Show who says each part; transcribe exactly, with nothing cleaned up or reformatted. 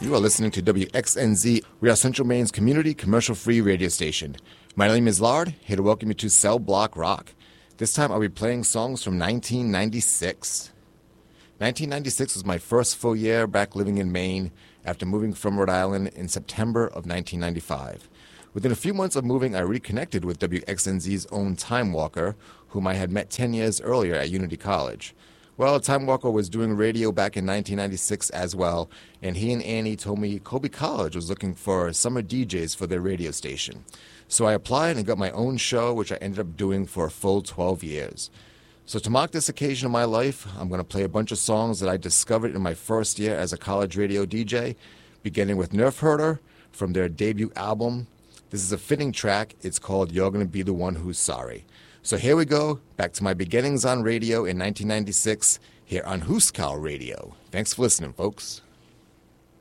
Speaker 1: You are listening to W X N Z. We are Central Maine's community commercial-free radio station. My name is Lard, here to welcome you to Cell Block Rock. This time I'll be playing songs from nineteen ninety-six. nineteen ninety-six was my first full year back living in Maine after moving from Rhode Island in September of nineteen ninety-five. Within a few months of moving, I reconnected with W X N Z's own Time Walker, whom I had met ten years earlier at Unity College. Well, Time Walker was doing radio back in nineteen ninety-six as well, and he and Annie told me Colby College was looking for summer D Js for their radio station. So I applied and got my own show, which I ended up doing for a full twelve years. So to mark this occasion of my life, I'm going to play a bunch of songs that I discovered in my first year as a college radio D J, beginning with Nerf Herder from their debut album. This is a fitting track. It's called You're Gonna Be the One Who's Sorry. So here we go, back to my beginnings on radio in nineteen ninety-six, here on Hooskow Radio. Thanks for listening, folks.